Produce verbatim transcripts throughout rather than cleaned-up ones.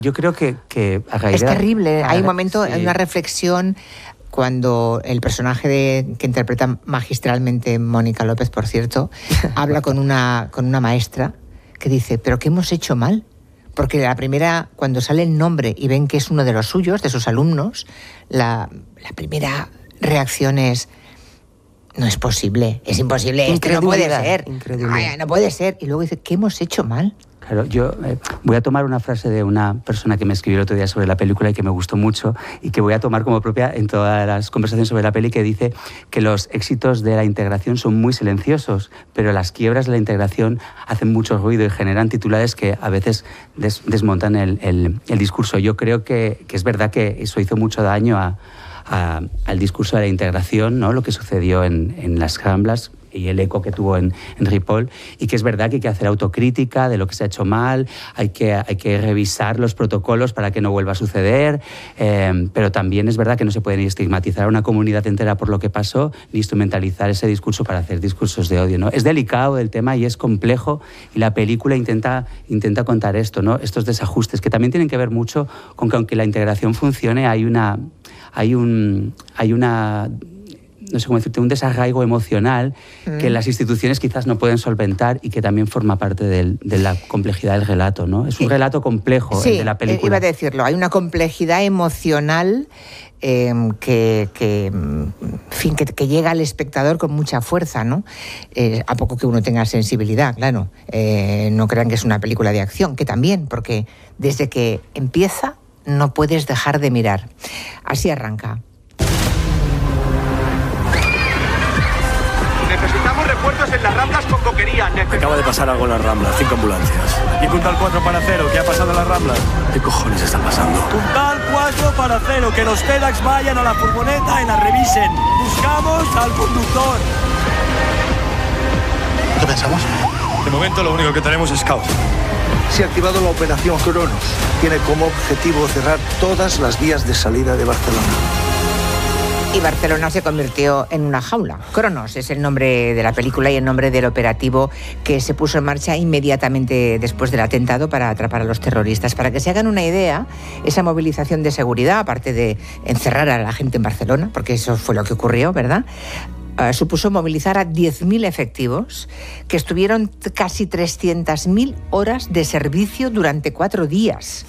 Yo creo que, que a raíz es de la, terrible. a, Hay un momento, sí. hay una reflexión cuando el personaje de, que interpreta magistralmente Mónica López, por cierto, habla con una, con una maestra que dice, ¿pero qué hemos hecho mal? Porque la primera, cuando sale el nombre y ven que es uno de los suyos, de sus alumnos, la, la primera reacción es, no es posible, es imposible, esto no puede ser, Ay, no puede ser. Y luego dice, ¿qué hemos hecho mal? Claro, yo eh, voy a tomar una frase de una persona que me escribió el otro día sobre la película y que me gustó mucho y que voy a tomar como propia en todas las conversaciones sobre la peli, que dice que los éxitos de la integración son muy silenciosos, pero las quiebras de la integración hacen mucho ruido y generan titulares que a veces des, desmontan el, el, el discurso. Yo creo que, que es verdad que eso hizo mucho daño a, a, al discurso de la integración, ¿no? Lo que sucedió en, en las Ramblas y el eco que tuvo en, en Ripoll, y que es verdad que hay que hacer autocrítica de lo que se ha hecho mal, hay que, hay que revisar los protocolos para que no vuelva a suceder, eh, pero también es verdad que no se puede ni estigmatizar a una comunidad entera por lo que pasó, ni instrumentalizar ese discurso para hacer discursos de odio, ¿no? Es delicado el tema y es complejo, y la película intenta, intenta contar esto, ¿no? Estos desajustes, que también tienen que ver mucho con que aunque la integración funcione, hay una... Hay un, hay una no sé cómo decirte, un desarraigo emocional mm. que las instituciones quizás no pueden solventar y que también forma parte del, de la complejidad del relato, ¿no? Es un sí. relato complejo, sí, el de la película. Iba a decirlo, hay una complejidad emocional eh, que, que, en fin, que, que llega al espectador con mucha fuerza, ¿no? Eh, a poco que uno tenga sensibilidad, claro. Eh, no crean que es una película de acción, que también, porque desde que empieza no puedes dejar de mirar. Así arranca. Necesitamos refuerzos en las Ramblas con coquería. Necesitamos... Acaba de pasar algo en las Ramblas, cinco ambulancias. Y Puntal cuatro para cero, ¿qué ha pasado en las Ramblas? ¿Qué cojones está pasando? Puntal cuatro para cero, que los TEDx vayan a la furgoneta y la revisen. Buscamos al conductor. ¿Qué pensamos? De momento lo único que tenemos es caos. Se ha activado la operación Cronos. Tiene como objetivo cerrar todas las vías de salida de Barcelona. Y Barcelona se convirtió en una jaula. Cronos es el nombre de la película y el nombre del operativo que se puso en marcha inmediatamente después del atentado para atrapar a los terroristas. Para que se hagan una idea, esa movilización de seguridad, aparte de encerrar a la gente en Barcelona, porque eso fue lo que ocurrió, ¿verdad?, Uh, supuso movilizar a diez mil efectivos que estuvieron t- casi trescientas mil horas de servicio durante cuatro días.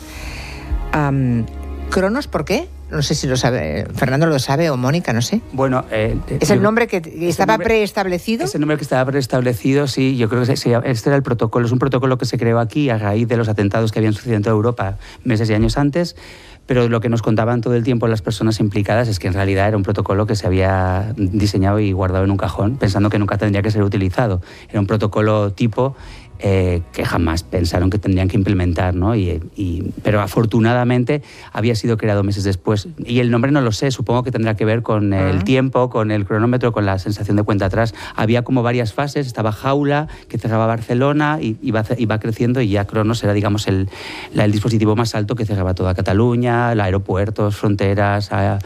Um, ¿Cronos por qué? No sé si lo sabe, Fernando lo sabe o Mónica, no sé. Bueno, eh, ¿Es el nombre que estaba nombre, preestablecido? Es el nombre que estaba preestablecido, sí. Yo creo que se, se, este era el protocolo. Es un protocolo que se creó aquí a raíz de los atentados que habían sucedido en toda Europa meses y años antes. Pero lo que nos contaban todo el tiempo las personas implicadas es que en realidad era un protocolo que se había diseñado y guardado en un cajón, pensando que nunca tendría que ser utilizado. Era un protocolo tipo eh, que jamás pensaron que tendrían que implementar, ¿no? Y, y, pero afortunadamente había sido creado meses después. Y el nombre no lo sé, supongo que tendrá que ver con el uh-huh. tiempo, con el cronómetro, con la sensación de cuenta atrás. Había como varias fases, estaba Jaula, que cerraba Barcelona, y iba, iba creciendo, y ya Cronos era, digamos, el, la, el dispositivo más alto que cerraba toda Cataluña, aeropuertos, fronteras,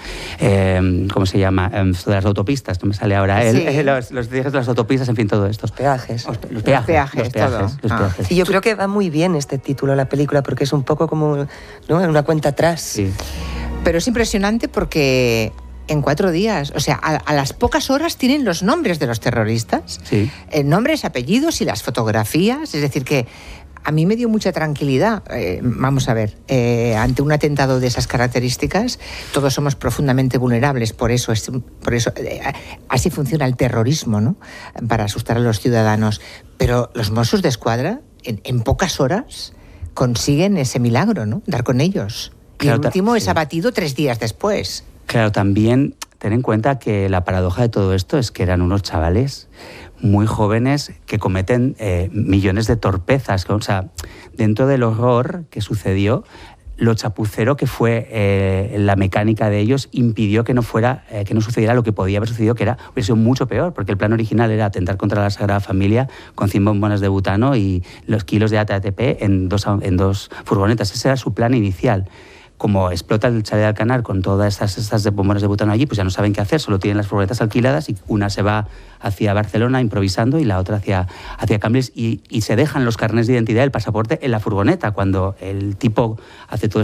eh, ¿cómo se llama? Eh, de las autopistas, no me sale ahora. Sí. El, eh, los, los viajes de las autopistas, en fin, todo esto. Los peajes. Los, los peajes. Los peajes, los peajes, los ah. peajes. Y yo creo que va muy bien este título a la película, porque es un poco como, ¿no?, una cuenta atrás. Sí. Pero es impresionante porque en cuatro días, o sea, a, a las pocas horas tienen los nombres de los terroristas, sí. eh, nombres, apellidos y las fotografías, es decir que a mí me dio mucha tranquilidad. Eh, vamos a ver, eh, ante un atentado de esas características, todos somos profundamente vulnerables, por eso, es, por eso eh, así funciona el terrorismo, ¿no?, para asustar a los ciudadanos. Pero los Mossos d'Esquadra, en, en pocas horas, consiguen ese milagro, ¿no?, dar con ellos. Y claro, el último ta- es sí. abatido tres días después. Claro, también ten en cuenta que la paradoja de todo esto es que eran unos chavales muy jóvenes que cometen eh, millones de torpezas. O sea, dentro del horror que sucedió, lo chapucero que fue eh, la mecánica de ellos impidió que no fuera, eh, que no sucediera lo que podía haber sucedido, que era, hubiera sido mucho peor, porque el plan original era atentar contra la Sagrada Familia con cien bombonas de butano y los kilos de A T P en dos, en dos furgonetas. Ese era su plan inicial. Como explota el chalet de Alcanar con todas estas, estas de bombonas de butano allí, pues ya no saben qué hacer, solo tienen las furgonetas alquiladas y una se va hacia Barcelona improvisando y la otra hacia, hacia Cambrils, y, y se dejan los carnets de identidad y el pasaporte en la furgoneta cuando el tipo hace todo